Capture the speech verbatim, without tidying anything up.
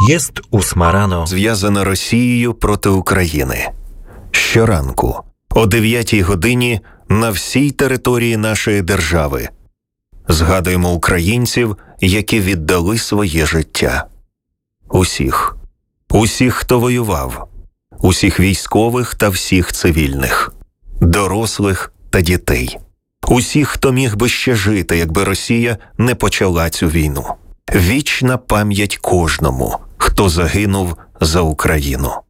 З'їзд у Смарано зв'язано Росією проти України. Щоранку о дев'ятій годині на всій території нашої держави згадуємо українців, які віддали своє життя. Усіх. Усіх, хто воював. Усіх військових та всіх цивільних. Дорослих та дітей. Усіх, хто міг би ще жити, якби Росія не почала цю війну. Вічна пам'ять кожному, хто загинув за Україну.